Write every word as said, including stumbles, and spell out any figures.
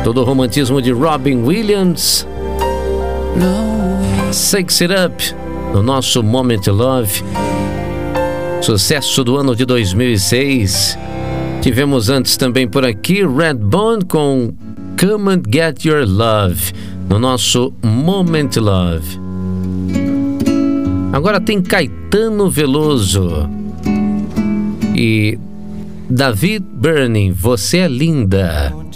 todo o romantismo de Robin Williams. Shake It Up, no nosso Moment Love, sucesso do ano de dois mil e seis. Tivemos antes também por aqui Redbone com Come and Get Your Love, no nosso Moment Love. Agora tem Caetano Veloso e David Byrne, Você é Linda.